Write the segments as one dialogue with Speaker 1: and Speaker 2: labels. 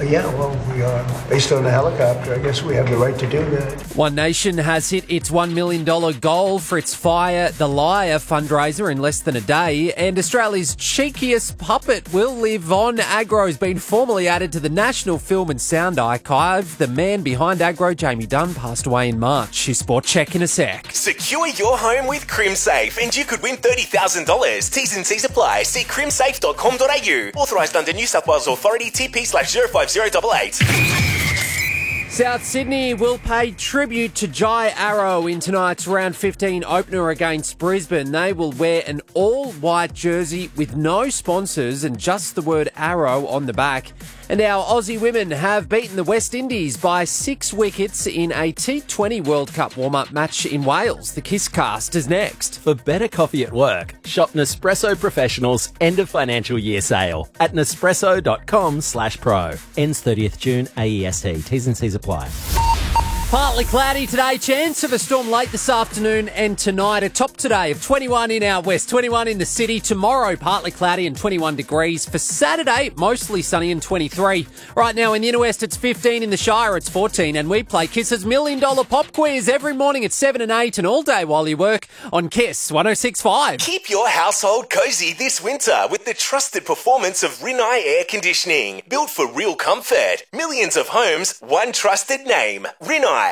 Speaker 1: Yeah, well, we are. Based on the helicopter, I guess we have the right to do that.
Speaker 2: One Nation has hit its $1 million goal for its Fire the Liar fundraiser in less than a day, and Australia's cheekiest puppet will live on. Agro's been formally added to the National Film and Sound Archive. The man behind Agro, Jamie Dunn, passed away in March. His sport check in a sec.
Speaker 3: Secure your home with CrimSafe and you could win $30,000. T's and C's apply. See crimsafe.com.au. Authorised under New South Wales Authority TP/05088.
Speaker 2: South Sydney will pay tribute to Jai Arrow in tonight's round 15 opener against Brisbane. They will wear an all-white jersey with no sponsors and just the word Arrow on the back. And our Aussie women have beaten the West Indies by 6 wickets in a T20 World Cup warm-up match in Wales. The Kisscast is next.
Speaker 4: For better coffee at work, shop Nespresso Professional's end of financial year sale at nespresso.com/pro. Ends 30th June, AEST. T's and C's apply.
Speaker 2: Partly cloudy today, chance of a storm late this afternoon and tonight. A top today of 21 in our west, 21 in the city. Tomorrow, partly cloudy and 21 degrees. For Saturday, mostly sunny and 23. Right now in the inner west, it's 15. In the Shire, it's 14. And we play Kiss's $1 Million Pop Quiz every morning at 7 and 8 and all day while you work on Kiss 106.5.
Speaker 3: Keep your household cozy this winter with the trusted performance of Rinnai Air Conditioning. Built for real comfort. Millions of homes, one trusted name. Rinnai.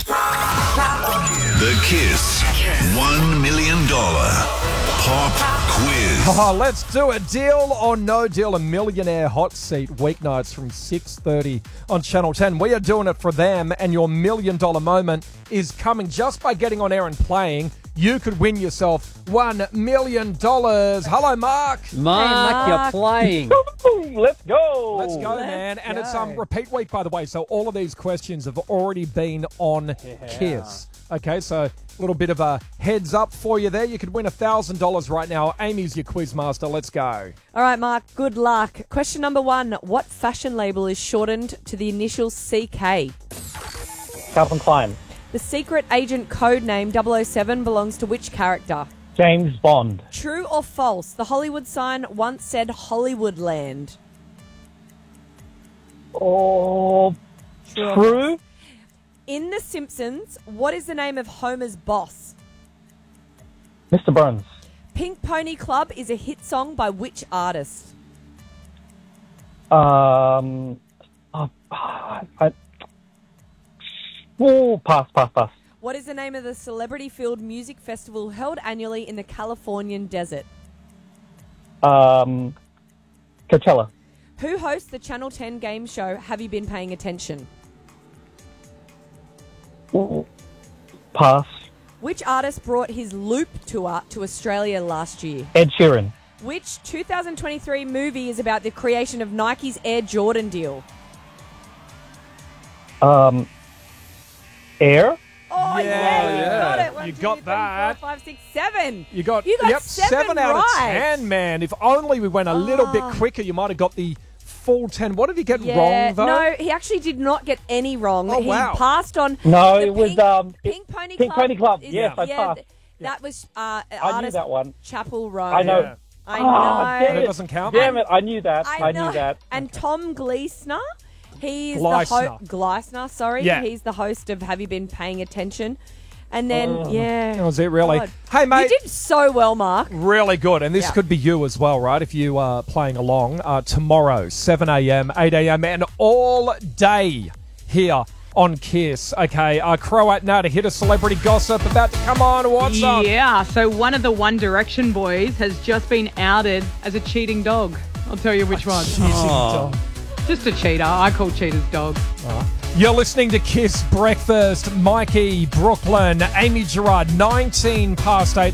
Speaker 5: The Kiss $1 million Pop Quiz.
Speaker 6: Oh, let's do a deal or no deal, a millionaire hot seat weeknights from 6:30 on Channel 10. We are doing it for them, and your $1 million moment is coming just by getting on air and playing. You could win yourself $1 million. Hello, Mark.
Speaker 2: Mark, you're playing.
Speaker 7: Let's go.
Speaker 6: Let's go, man. And it's repeat week, by the way, so all of these questions have already been on Kiss. Okay, so a little bit of a heads up for you there. You could win $1,000 right now. Amy's your quiz master. Let's go.
Speaker 8: All right, Mark, good luck. Question number 1. What fashion label is shortened to the initial CK?
Speaker 7: Calvin Klein.
Speaker 8: The secret agent code name 007 belongs to which character?
Speaker 7: James Bond.
Speaker 8: True or false? The Hollywood sign once said Hollywoodland.
Speaker 7: Oh, true.
Speaker 8: In The Simpsons, what is the name of Homer's boss?
Speaker 7: Mr. Burns.
Speaker 8: Pink Pony Club is a hit song by which artist?
Speaker 7: Pass.
Speaker 8: What is the name of the Celebrity Field music festival held annually in the Californian desert?
Speaker 7: Coachella.
Speaker 8: Who hosts the Channel 10 game show Have You Been Paying Attention?
Speaker 7: Pass.
Speaker 8: Which artist brought his Loop tour to Australia last year?
Speaker 7: Ed Sheeran.
Speaker 8: Which 2023 movie is about the creation of Nike's Air Jordan deal?
Speaker 7: Air?
Speaker 8: Oh, yeah, you got it. 1,
Speaker 6: You
Speaker 8: 2,
Speaker 6: got
Speaker 8: 3,
Speaker 6: that.
Speaker 8: 4, 5, 6, 7.
Speaker 6: You got
Speaker 8: yep,
Speaker 6: 7 out of
Speaker 8: right.
Speaker 6: 10, man. If only we went a little bit quicker, you might have got the full 10. What did he get wrong, though?
Speaker 8: No, he actually did not get any wrong.
Speaker 6: Oh,
Speaker 8: he
Speaker 6: wow.
Speaker 8: passed on.
Speaker 7: No,
Speaker 8: the
Speaker 7: it was
Speaker 8: Pink Pony Club.
Speaker 7: Pink Pony Club.
Speaker 8: is-
Speaker 7: Yes, I passed.
Speaker 8: That was
Speaker 7: I
Speaker 8: artist
Speaker 7: knew that one.
Speaker 8: Chapel Roan.
Speaker 7: I know.
Speaker 6: Yeah.
Speaker 8: I
Speaker 7: Oh,
Speaker 8: know.
Speaker 7: damn
Speaker 6: That doesn't count?
Speaker 7: Damn it, I knew that. I
Speaker 8: know.
Speaker 7: knew that.
Speaker 8: And Tom Gleisner, he's
Speaker 6: Gleisner.
Speaker 8: Gleisner, sorry.
Speaker 6: Yeah.
Speaker 8: He's the host of Have You Been Paying Attention? And then,
Speaker 6: That was it, really.
Speaker 8: God.
Speaker 6: Hey, mate.
Speaker 8: You did so well, Mark.
Speaker 6: Really good. And this
Speaker 8: Yeah.
Speaker 6: could be you as well, right? If you are playing along tomorrow, 7 a.m., 8 a.m., and all day here on Kiss. Okay, Croat now to hit a celebrity gossip about to come on. What's up?
Speaker 9: Yeah, so one of the One Direction boys has just been outed as a cheating dog. I'll tell you which one. Just a cheater. I call cheaters dogs.
Speaker 6: You're listening to Kiss Breakfast. Mikey, Brooklyn, Amy Gerard, 19 past 8.